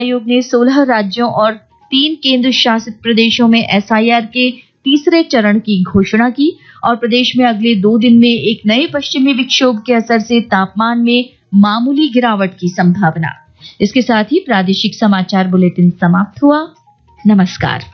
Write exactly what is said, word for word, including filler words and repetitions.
आयोग ने सोलह राज्यों और तीन केंद्र शासित प्रदेशों में एस आई आर के तीसरे चरण की घोषणा की और प्रदेश में अगले दो दिन में एक नए पश्चिमी विक्षोभ के असर से तापमान में मामूली गिरावट की संभावना। इसके साथ ही प्रादेशिक समाचार बुलेटिन समाप्त हुआ। नमस्कार।